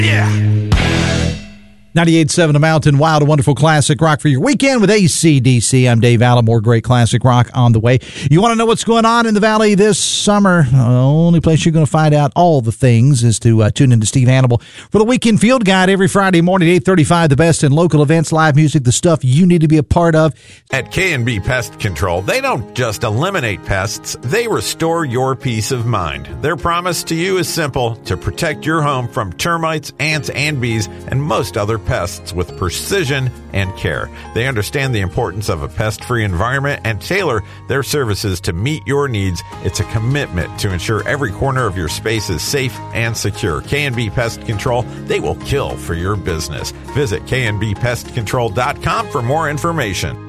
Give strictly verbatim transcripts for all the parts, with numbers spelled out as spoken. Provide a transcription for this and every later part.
Yeah. ninety-eight point seven The Mountain, wild and wonderful classic rock for your weekend with A C D C. I'm Dave Allen. More great classic rock on the way. You want to know what's going on in the Valley this summer? The only place you're going to find out all the things is to uh, tune into Steve Hannibal for the Weekend Field Guide every Friday morning at eight thirty-five. The best in local events, live music, the stuff you need to be a part of. At K and B Pest Control, they don't just eliminate pests, they restore your peace of mind. Their promise to you is simple: to protect your home from termites, ants, and bees, and most other pests with precision and care. They understand the importance of a pest-free environment and tailor their services to meet your needs. It's a commitment to ensure every corner of your space is safe and secure. K and B Pest Control, they will kill for your business. Visit K and B pest control dot com for more information.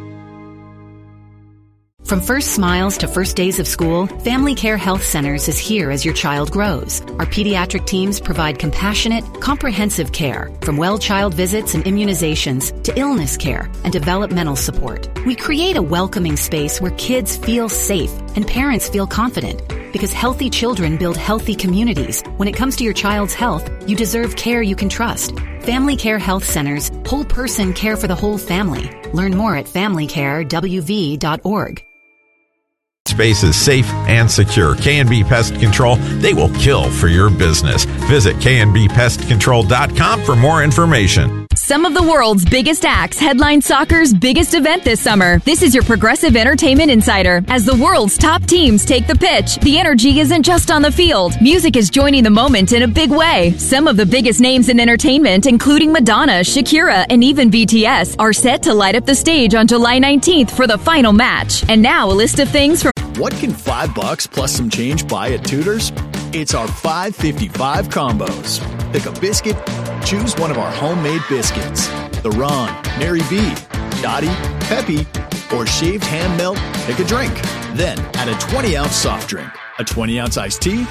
From first smiles to first days of school, Family Care Health Centers is here as your child grows. Our pediatric teams provide compassionate, comprehensive care, from well child visits and immunizations to illness care and developmental support. We create a welcoming space where kids feel safe and parents feel confident, because healthy children build healthy communities. When it comes to your child's health, you deserve care you can trust. Family Care Health Centers, whole person care for the whole family. Learn more at family care w v dot org. Space is safe and secure. K and B Pest Control, they will kill for your business. Visit K and B pest control dot com for more information. Some of the world's biggest acts headline soccer's biggest event this summer. This is your Progressive Entertainment Insider. As the world's top teams take the pitch, the energy isn't just on the field. Music is joining the moment in a big way. Some of the biggest names in entertainment, including Madonna, Shakira, and even B T S, are set to light up the stage on July nineteenth for the final match. And now a list of things from... What can five bucks plus some change buy at Tudor's? It's our five fifty-five combos. Pick a biscuit, choose one of our homemade biscuits. The Ron, Mary B, Dottie, Peppy, or shaved ham melt, pick a drink. Then add a twenty ounce soft drink, a twenty ounce iced tea,